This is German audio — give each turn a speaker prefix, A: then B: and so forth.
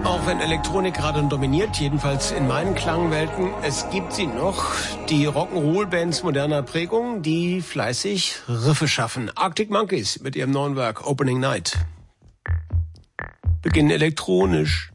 A: Auch wenn Elektronik gerade dominiert, jedenfalls in meinen Klangwelten, es gibt sie noch, die Rock'n'Roll-Bands moderner Prägung, die fleißig Riffe schaffen. Arctic Monkeys mit ihrem neuen Werk Opening Night beginnen elektronisch.